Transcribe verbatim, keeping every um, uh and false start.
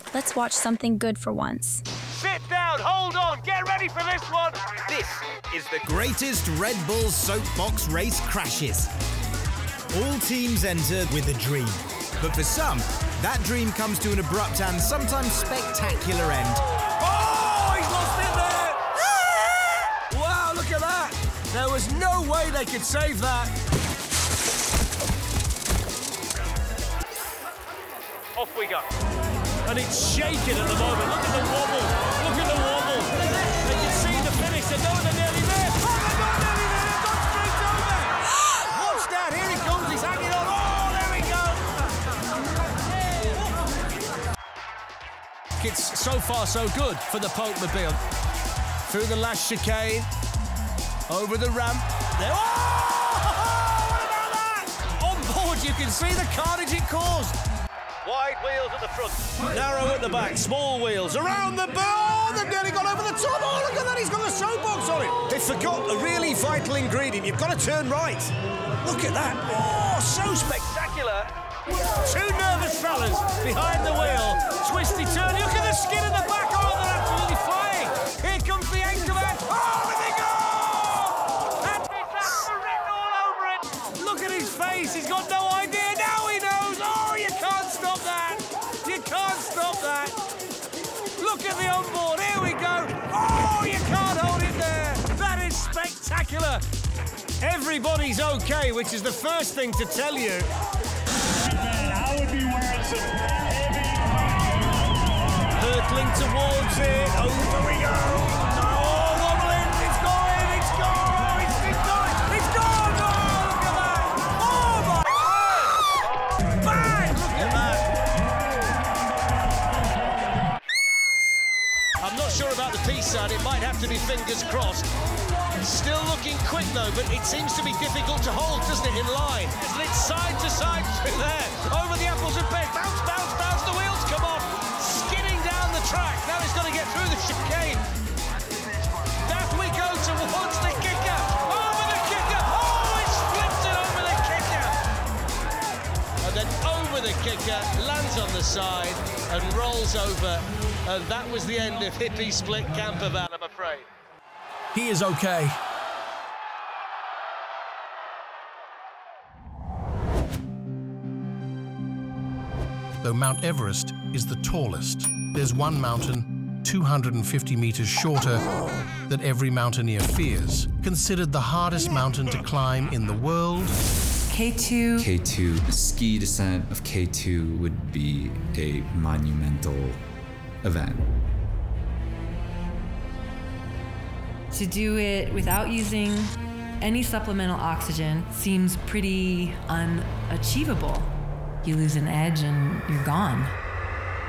Let's watch something good for once. Sit down, hold on, get ready for this one. This is the greatest Red Bull Soapbox race crashes. All teams enter with a dream, but for some, that dream comes to an abrupt and sometimes spectacular end. Oh, he's lost it there! Wow, look at that! There was no way they could save that. Off we go. And it's shaking at the moment. Look at the wobble. Look at the wobble. They can see the finish. They know they're nearly there. Oh, they're not nearly there. They've gone straight over. Watch that. Here he comes. He's hanging on. Oh, there we go. It's so far so good for the Polkmobile. Through the last chicane. Over the ramp. There. Oh! What about that? On board, you can see the carnage it caused. Wide wheels at the front, narrow at the back, small wheels around the bar. They've nearly got over the top. Oh, look at that, he's got the soapbox on it. They forgot a really vital ingredient. You've got to turn right. Look at that. Oh, so spectacular. Two nervous fellas behind the wheel. Twisty turn. Look at the skin in the back. Oh, they're absolutely flying. Here comes the Anchorman. Oh, there they go. And it's written all over it. Look at his face. He's got no idea. Now he knows. Oh, you can't stop that. You can't stop that. Look at the onboard. Here we go. Oh, you can't hold it there. That is spectacular. Everybody's okay, which is the first thing to tell you. I would be wearing some heavy... Hurtling towards it. Over we go. Oh, wobbling. It's going. It's gone. Oh, it's, it's gone. It's gone. Oh, look at that. Oh, my God. Bang. Look at that. I'm not sure about the P side. It might have to be fingers crossed. Still looking quick though, but it seems to be difficult to hold, doesn't it, in line? It's side to side through there, over the apples and pears, bounce, bounce, bounce, the wheels come off, skidding down the track. Now he's got to get through the chicane. Down we go towards the kicker, over the kicker, oh, it's flipped it over the kicker. And then over the kicker, lands on the side and rolls over, and that was the end of Hippie Split Campervan, I'm afraid. He is okay. Though Mount Everest is the tallest, there's one mountain two hundred fifty meters shorter that every mountaineer fears, considered the hardest mountain to climb in the world. K two. K two. A ski descent of K two would be a monumental event. To do it without using any supplemental oxygen seems pretty unachievable. You lose an edge and you're gone.